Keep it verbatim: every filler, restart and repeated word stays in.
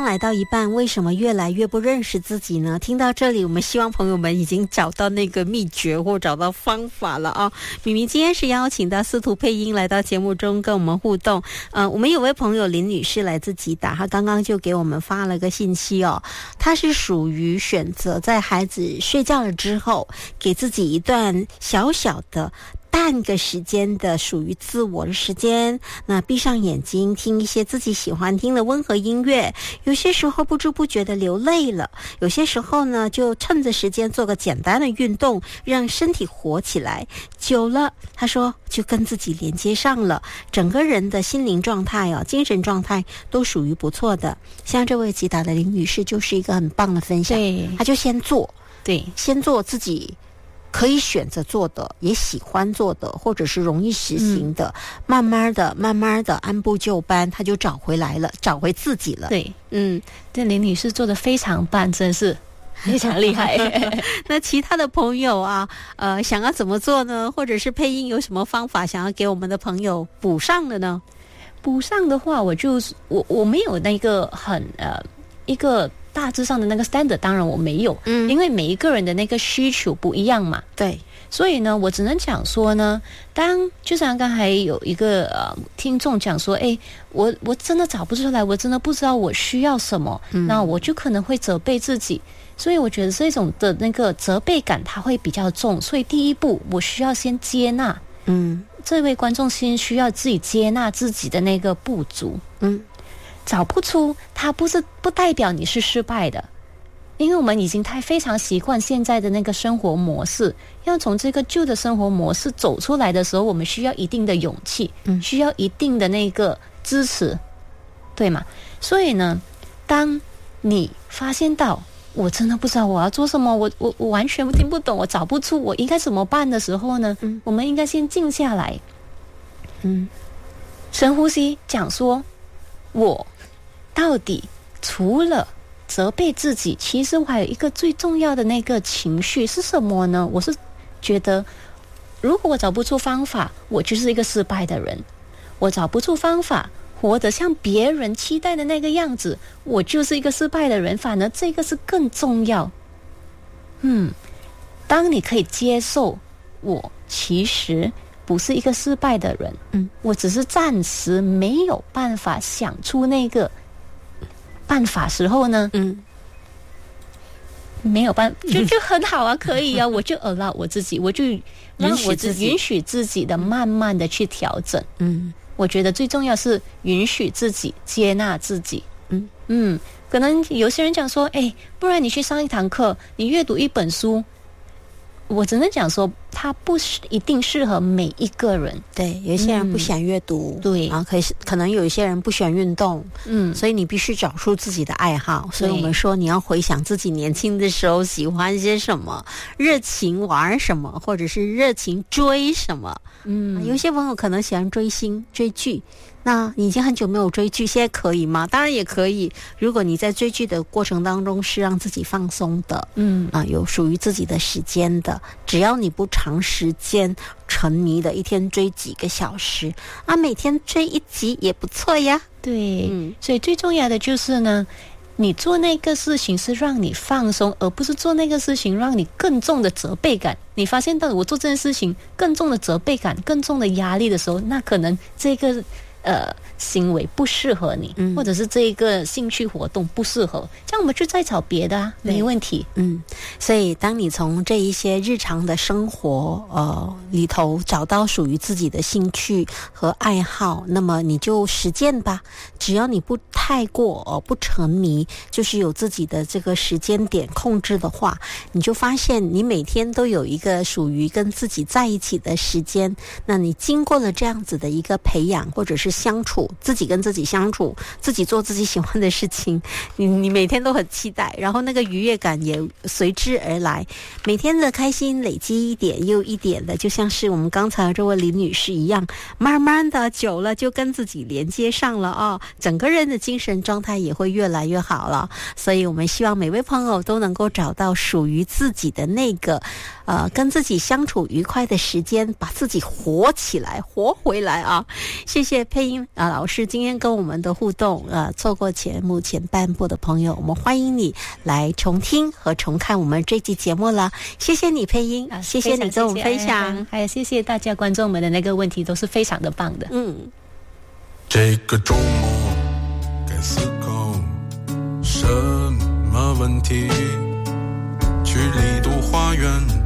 来到一半，为什么越来越不认识自己呢？听到这里，我们希望朋友们已经找到那个秘诀或找到方法了啊！明明今天是邀请到司徒配音来到节目中跟我们互动。呃，我们有位朋友林女士来自吉打，她刚刚就给我们发了个信息哦，她是属于选择在孩子睡觉了之后，给自己一段小小的半个时间的属于自我的时间，那闭上眼睛听一些自己喜欢听的温和音乐，有些时候不知不觉的流泪了，有些时候呢就趁着时间做个简单的运动，让身体活起来，久了他说就跟自己连接上了，整个人的心灵状态啊，精神状态都属于不错的。像这位吉打的林女士就是一个很棒的分享， 对， 她就先做， 对， 先做自己可以选择做的，也喜欢做的，或者是容易实行的，嗯、慢慢的慢慢的按部就班，他就找回来了，找回自己了。 对，嗯，这林女士做得非常棒，真是非常厉害。 那其他的朋友啊，呃，想要怎么做呢？或者是配音有什么方法想要给我们的朋友补上的呢？ 补上的话，我就我我没有那个很呃一个大致上的那个 standard， 当然我没有，嗯，因为每一个人的那个需求不一样嘛， 对， 所以呢，我只能讲说呢，当就像刚才有一个呃听众讲说，哎，我我真的找不出来，我真的不知道我需要什么，嗯，那我就可能会责备自己，所以我觉得这种的那个责备感它会比较重，所以第一步我需要先接纳，嗯，这位观众先需要自己接纳自己的那个不足，嗯。找不出，它不是不代表你是失败的，因为我们已经太非常习惯现在的那个生活模式，要从这个旧的生活模式走出来的时候，我们需要一定的勇气，嗯，需要一定的那个支持，对吗？所以呢，当你发现到我真的不知道我要做什么，我我我完全听不懂，我找不出我应该怎么办的时候呢，嗯，我们应该先静下来，嗯，深呼吸，讲说我到底除了责备自己，其实我还有一个最重要的那个情绪是什么呢？我是觉得如果我找不出方法，我就是一个失败的人，我找不出方法活得像别人期待的那个样子，我就是一个失败的人，反而这个是更重要。嗯，当你可以接受我其实不是一个失败的人，嗯，我只是暂时没有办法想出那个办法时候呢，嗯，没有办法，就就很好啊，可以啊，我就 allow 我自己，我就让我自己允许自己的慢慢的去调整，嗯，我觉得最重要是允许自己，接纳自己，嗯嗯，可能有些人讲说，哎，不然你去上一堂课，你阅读一本书。我只能讲说，它不是一定适合每一个人。 对，有一些人不喜欢阅读， 嗯、对， 然后可以可能有一些人不喜欢运动，嗯，所以你必须找出自己的爱好。所以我们说，你要回想自己年轻的时候喜欢些什么，热情玩什么，或者是热情追什么。嗯，有些朋友可能喜欢追星、追剧。那你已经很久没有追剧，现在可以吗？当然也可以。如果你在追剧的过程当中是让自己放松的，嗯啊，有属于自己的时间的，只要你不长时间沉迷的，一天追几个小时啊，每天追一集也不错呀。 对，嗯，所以最重要的就是呢，你做那个事情是让你放松，而不是做那个事情让你更重的责备感。你发现到我做这件事情更重的责备感、更重的压力的时候，那可能这个呃行为不适合你，嗯，或者是这一个兴趣活动不适合，这样我们就再找别的啊，没问题。 嗯，所以当你从这一些日常的生活呃里头找到属于自己的兴趣和爱好，那么你就实践吧。只要你不太过呃不沉迷，就是有自己的这个时间点控制的话，你就发现你每天都有一个属于跟自己在一起的时间。那你经过了这样子的一个培养，或者是相处，自己跟自己相处，自己做自己喜欢的事情，你你每天都很期待，然后那个愉悦感也随之而来，每天的开心累积一点又一点的，就像是我们刚才这位林女士一样，慢慢的久了就跟自己连接上了啊、哦，整个人的精神状态也会越来越好了。所以我们希望每位朋友都能够找到属于自己的那个呃跟自己相处愉快的时间，把自己活起来，活回来啊！谢谢配音啊老师今天跟我们的互动，呃，错过节目前半部的朋友，我们欢迎你来重听和重看我们这期节目了。谢谢你配音，啊、谢谢你跟我们分享， 还有谢谢大家观众们的那个问题都是非常的棒的。 嗯， 这个周末该思考什么问题？去丽都花园